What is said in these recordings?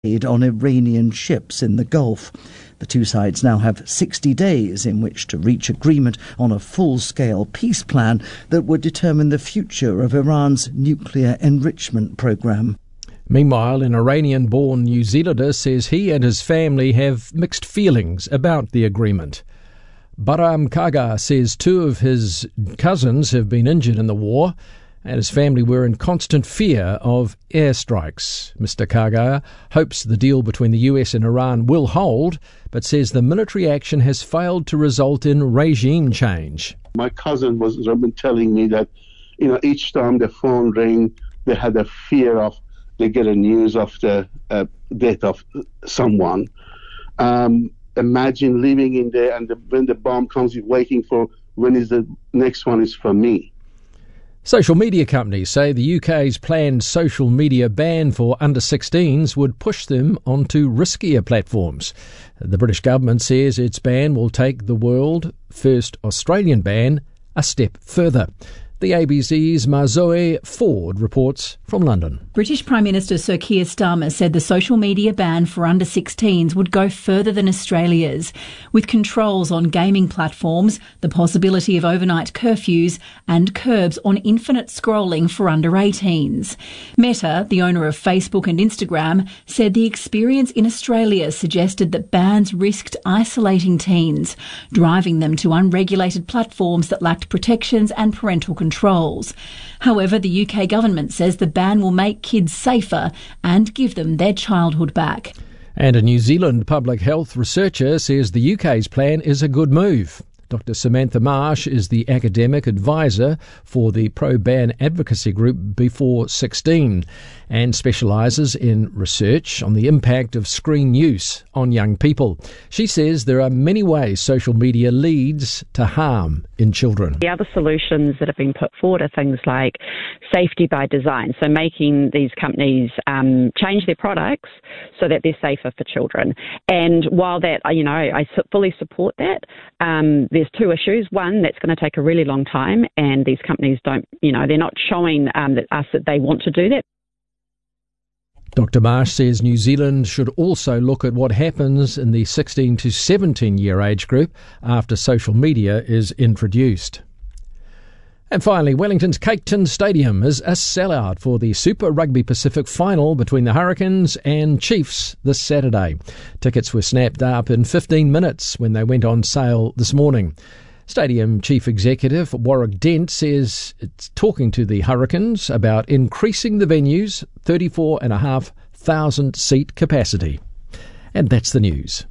on Iranian ships in the Gulf. The two sides now have 60 days in which to reach agreement on a full-scale peace plan that would determine the future of Iran's nuclear enrichment program. Meanwhile, an Iranian-born New Zealander says he and his family have mixed feelings about the agreement. Bahram Kaga says two of his cousins have been injured in the war and his family were in constant fear of airstrikes. Mr. Kaga hopes the deal between the US and Iran will hold, but says the military action has failed to result in regime change. My cousin was telling me that, each time the phone rang, they had a fear of they get a news of the death of someone. Imagine living in there and when the bomb comes, you're waiting for when is the next one is for me. Social media companies say the UK's planned social media ban for under-16s would push them onto riskier platforms. The British government says its ban will take the world first Australian ban a step further. The ABC's Marzoe Ford reports from London. British Prime Minister Sir Keir Starmer said the social media ban for under-16s would go further than Australia's, with controls on gaming platforms, the possibility of overnight curfews and curbs on infinite scrolling for under-18s. Meta, the owner of Facebook and Instagram, said the experience in Australia suggested that bans risked isolating teens, driving them to unregulated platforms that lacked protections and parental controls. However, the UK government says the ban will make kids safer and give them their childhood back. And a New Zealand public health researcher says the UK's plan is a good move. Dr. Samantha Marsh is the academic advisor for the pro-ban advocacy group Before 16 and specialises in research on the impact of screen use on young people. She says there are many ways social media leads to harm in children. The other solutions that have been put forward are things like safety by design, so making these companies change their products so that they're safer for children. And while that, I fully support that, there's two issues. One, that's going to take a really long time, and these companies don't, they're not showing us that they want to do that. Dr. Marsh says New Zealand should also look at what happens in the 16 to 17 year age group after social media is introduced. And finally, Wellington's Caketon Stadium is a sellout for the Super Rugby Pacific final between the Hurricanes and Chiefs this Saturday. Tickets were snapped up in 15 minutes when they went on sale this morning. Stadium Chief Executive Warwick Dent says it's talking to the Hurricanes about increasing the venue's 34,500 seat capacity. And that's the news.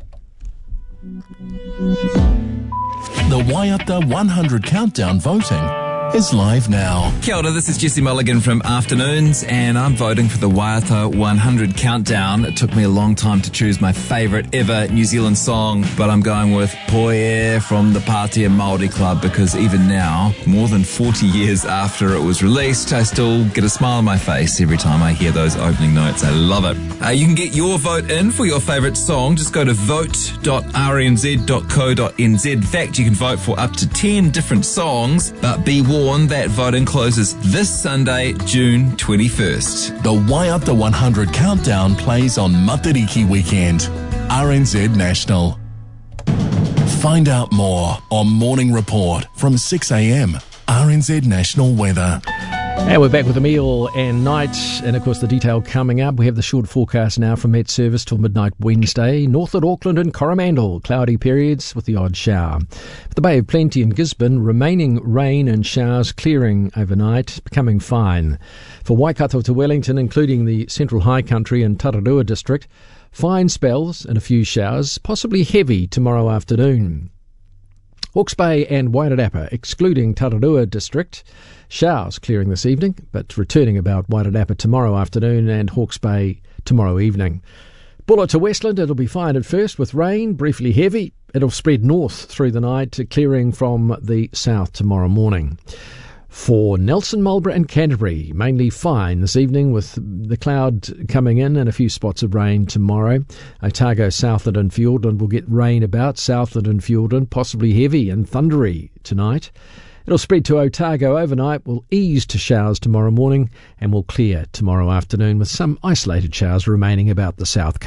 The Waiata 100 Countdown voting is live now. Kia ora, this is Jesse Mulligan from Afternoons, and I'm voting for the Waiata 100 Countdown. It took me a long time to choose my favourite ever New Zealand song, but I'm going with Poe from the Pātea Māori Club because even now, more than 40 years after it was released, I still get a smile on my face every time I hear those opening notes. I love it. You can get your vote in for your favourite song. Just go to vote.rnz.co.nz. In fact, you can vote for up to 10 different songs, but be warned that voting closes this Sunday, June 21st. The Waiata 100 Countdown plays on Matariki weekend. RNZ National. Find out more on Morning Report from 6 a.m. RNZ National Weather. And we're back with Emile and Night, and of course the detail coming up. We have the short forecast now from Met Service till midnight Wednesday. North at Auckland and Coromandel, cloudy periods with the odd shower. For the Bay of Plenty and Gisborne, remaining rain and showers clearing overnight, becoming fine. For Waikato to Wellington, including the Central High Country and Tararua district, fine spells and a few showers, possibly heavy tomorrow afternoon. Hawke's Bay and Wairarapa, excluding Tararua district, showers clearing this evening, but returning about Wairarapa tomorrow afternoon and Hawke's Bay tomorrow evening. Bulla to Westland, it'll be fine at first with rain, briefly heavy. It'll spread north through the night, clearing from the south tomorrow morning. For Nelson, Marlborough and Canterbury, mainly fine this evening with the cloud coming in and a few spots of rain tomorrow. Otago, Southland and Fiordland will get rain about Southland and Fiordland, possibly heavy and thundery tonight. It'll spread to Otago overnight, will ease to showers tomorrow morning and will clear tomorrow afternoon with some isolated showers remaining about the south coast.